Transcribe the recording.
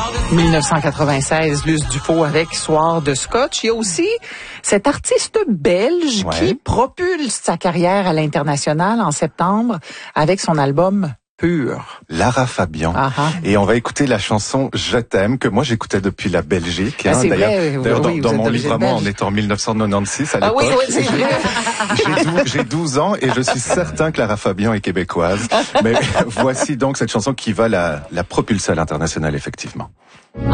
1996, Luce Dufaux avec Soir de Scotch. Il y a aussi cet artiste belge qui propulse sa carrière à l'international en septembre avec son album Pur. Lara Fabian. Et on va écouter la chanson Je t'aime, que moi j'écoutais depuis la Belgique. C'est vrai, d'ailleurs dans mon livre à moi, on est en 1996 à l'époque. Oui, c'est vrai. J'ai 12 ans et je suis certain que Lara Fabian est québécoise. Mais voici donc cette chanson qui va la propulser à l'international, effectivement.